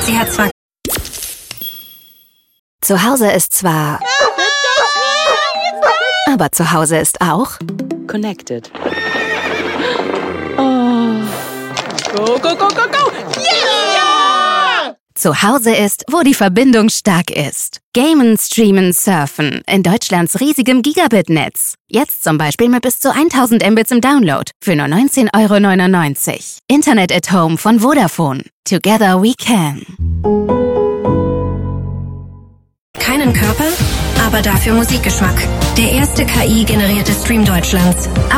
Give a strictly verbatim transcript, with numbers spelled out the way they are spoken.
Sie hat zwar... Zu Hause ist zwar... Aber zu Hause ist auch... Connected. Oh. Go, go, go, go, go! Yeah! Zu Hause ist, wo die Verbindung stark ist. Gamen, streamen, surfen. In Deutschlands riesigem Gigabit-Netz. Jetzt zum Beispiel mit bis zu tausend Mbits im Download. Für nur neunzehn Euro neunundneunzig. Internet at Home von Vodafone. Together we can. Keinen Körper, aber dafür Musikgeschmack. Der erste K I-generierte Stream Deutschlands.